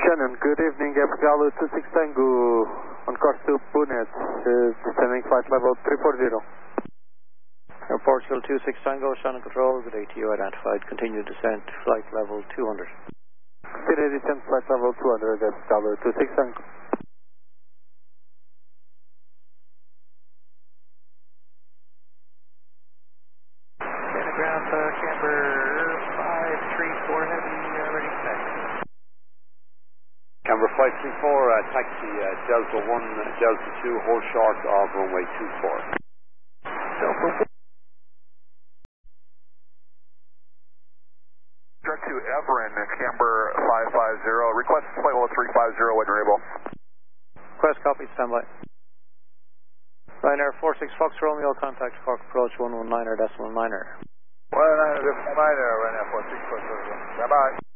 Shannon, good evening, Gabriel 26 Tango on course to Punet, descending flight level 340. Portugal 26 Tango, Shannon Control, good ATU identified, continue descent, flight level 200. Continue descent, flight level 200, Gabriel 26 Tango. Ground, camber 534 heavy, ready to taxi. Camber 534, taxi Delta 1, Delta 2, hold short of runway 24. Delta 1. Direct to Everin, camber 550, request flight level 350 when you're able. Request copy, standby. Ryanair 46 Fox Romeo, contact Cork approach 119er decimal 9er. 119er, Ryanair 46 Fox Romeo. Bye bye.